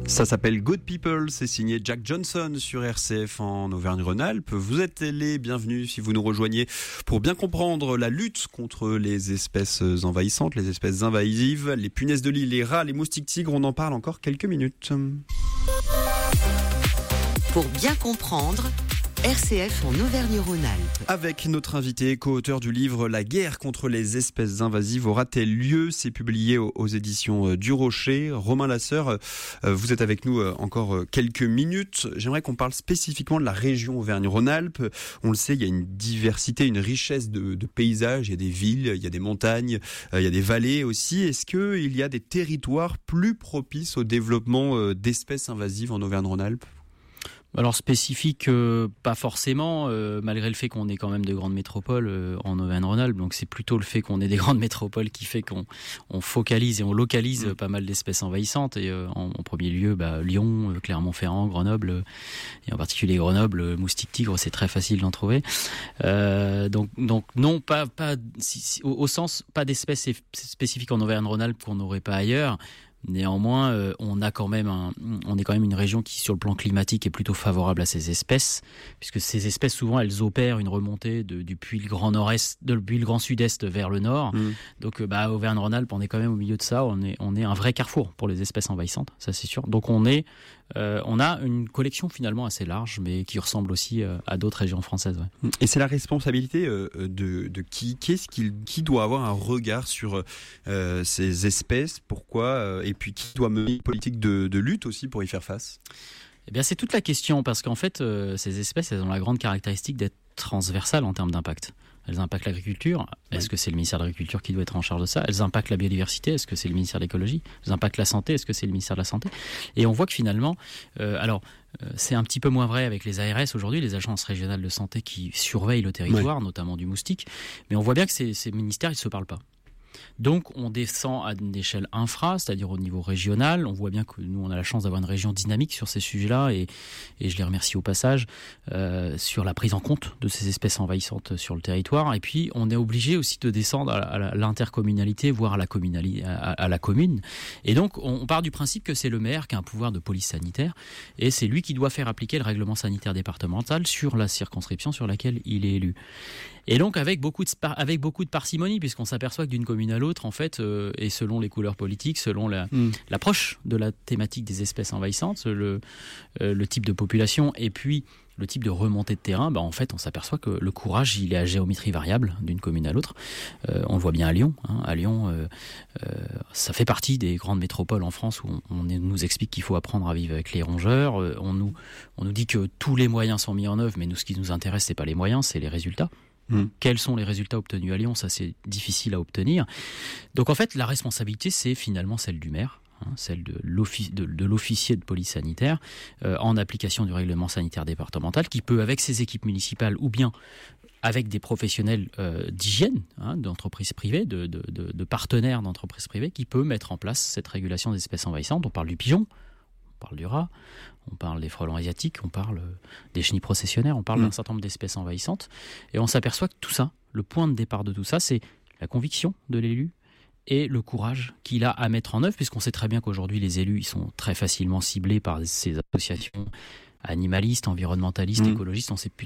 Ça s'appelle Good People, c'est signé Jack Johnson sur RCF en Auvergne-Rhône-Alpes. Vous êtes les bienvenus si vous nous rejoignez pour bien comprendre la lutte contre les espèces envahissantes, les espèces invasives, les punaises de lit, les rats, les moustiques tigres. On en parle encore quelques minutes. Pour bien comprendre, RCF en Auvergne-Rhône-Alpes. Avec notre invité, co-auteur du livre La guerre contre les espèces invasives aura-t-elle lieu ? C'est publié aux éditions du Rocher. Romain Lasseur, vous êtes avec nous encore quelques minutes. J'aimerais qu'on parle spécifiquement de la région Auvergne-Rhône-Alpes. On le sait, il y a une diversité, une richesse de paysages. Il y a des villes, il y a des montagnes, il y a des vallées aussi. Est-ce qu'il y a des territoires plus propices au développement d'espèces invasives en Auvergne-Rhône-Alpes ? Alors spécifique, pas forcément, malgré le fait qu'on ait quand même de grandes métropoles en Auvergne-Rhône-Alpes. Donc c'est plutôt le fait qu'on ait des grandes métropoles qui fait qu'on focalise et on localise pas mal d'espèces envahissantes. Et en premier lieu, Lyon, Clermont-Ferrand, Grenoble, et en particulier Grenoble, moustique tigre, c'est très facile d'en trouver. Donc non, pas au sens pas d'espèces spécifiques en Auvergne-Rhône-Alpes qu'on n'aurait pas ailleurs. Néanmoins, on est quand même une région qui, sur le plan climatique, est plutôt favorable à ces espèces, puisque ces espèces, souvent, elles opèrent une remontée depuis le grand nord-est, depuis le grand sud-est vers le nord. Donc, Auvergne-Rhône-Alpes, on est quand même au milieu de ça. On est un vrai carrefour pour les espèces envahissantes, ça c'est sûr. Donc, on a une collection finalement assez large, mais qui ressemble aussi à d'autres régions françaises. Ouais. Et c'est la responsabilité de qui doit avoir un regard sur ces espèces, pourquoi et puis qui doit mener une politique de lutte aussi pour y faire face ? Eh bien, c'est toute la question, parce qu'en fait, ces espèces, elles ont la grande caractéristique d'être transversales en termes d'impact. Elles impactent l'agriculture. Est-ce que c'est le ministère de l'Agriculture qui doit être en charge de ça ? Elles impactent la biodiversité. Est-ce que c'est le ministère de l'Écologie ? Elles impactent la santé. Est-ce que c'est le ministère de la Santé ? Et on voit que finalement, c'est un petit peu moins vrai avec les ARS aujourd'hui, les agences régionales de santé qui surveillent le territoire, notamment du moustique. Mais on voit bien que ces ministères, ils ne se parlent pas. Donc on descend à une échelle infra, c'est-à-dire au niveau régional. On voit bien que nous on a la chance d'avoir une région dynamique sur ces sujets-là et je les remercie au passage sur la prise en compte de ces espèces envahissantes sur le territoire. Et puis on est obligé aussi de descendre à l'intercommunalité, voire à la commune. Et donc on part du principe que c'est le maire qui a un pouvoir de police sanitaire et c'est lui qui doit faire appliquer le règlement sanitaire départemental sur la circonscription sur laquelle il est élu. Et donc avec beaucoup de parcimonie, puisqu'on s'aperçoit que d'une commune à l'autre, en fait, et selon les couleurs politiques, selon l'approche de la thématique des espèces envahissantes, le type de population et puis le type de remontée de terrain, en fait, on s'aperçoit que le courage, il est à géométrie variable d'une commune à l'autre. On le voit bien à Lyon. À Lyon, ça fait partie des grandes métropoles en France où on nous explique qu'il faut apprendre à vivre avec les rongeurs. On nous dit que tous les moyens sont mis en œuvre, mais nous, ce qui nous intéresse, c'est pas les moyens, c'est les résultats. Quels sont les résultats obtenus à Lyon ? Ça, c'est difficile à obtenir. Donc, en fait, la responsabilité, c'est finalement celle du maire, celle de l'officier de police sanitaire, en application du règlement sanitaire départemental, qui peut, avec ses équipes municipales ou bien avec des professionnels d'hygiène, d'entreprises privées, de partenaires d'entreprises privées, qui peut mettre en place cette régulation des espèces envahissantes. On parle du pigeon, on parle du rat, on parle des frelons asiatiques, on parle des chenilles processionnaires, on parle d'un certain nombre d'espèces envahissantes. Et on s'aperçoit que tout ça, le point de départ de tout ça, c'est la conviction de l'élu et le courage qu'il a à mettre en œuvre, puisqu'on sait très bien qu'aujourd'hui, les élus, ils sont très facilement ciblés par ces associations animalistes, environnementalistes, écologistes. On sait plus